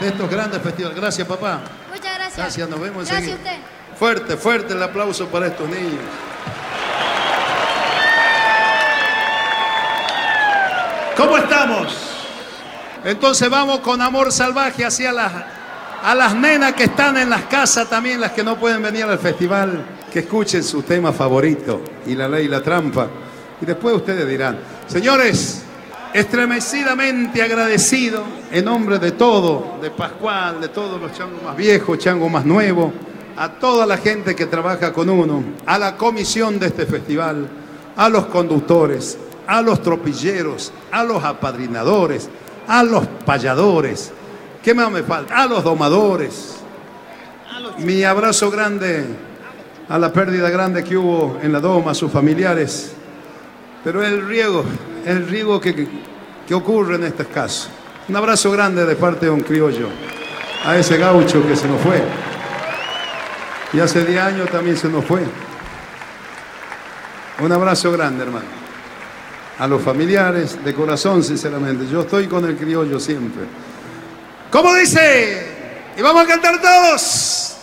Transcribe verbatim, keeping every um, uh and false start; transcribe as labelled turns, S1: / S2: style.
S1: de estos grandes festivales. Gracias, papá.
S2: Muchas gracias.
S1: Gracias, nos vemos
S2: Gracias
S1: enseguida.
S2: a usted.
S1: Fuerte, fuerte el aplauso para estos niños. ¿Cómo estamos? Entonces vamos con amor salvaje hacia las, a las nenas que están en las casas también, las que no pueden venir al festival, que escuchen su tema favorito, Y la ley y la trampa. Y después ustedes dirán, señores, estremecidamente agradecido en nombre de todo, de Pascual, de todos los changos más viejos, changos más nuevos, a toda la gente que trabaja con uno, a la comisión de este festival, a los conductores, a los tropilleros, a los apadrinadores, a los payadores, ¿qué más me falta? A los domadores. Mi abrazo grande a la pérdida grande que hubo en la doma, a sus familiares, pero el riego, el riego que, que ocurre en estos casos. Un abrazo grande de parte de un criollo, a ese gaucho que se nos fue, y hace diez años también se nos fue. Un abrazo grande, hermano. A los familiares, de corazón, sinceramente. Yo estoy con el criollo siempre. ¿Cómo dice? Y vamos a cantar todos.